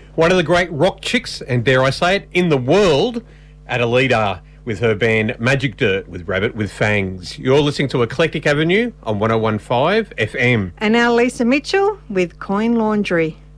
One of the great rock chicks, and dare I say it, in the world, Adelita, with her band Magic Dirt with Rabbit with Fangs. You're listening to Eclectic Avenue on 101.5 FM. And now Lisa Mitchell with Coin Laundry.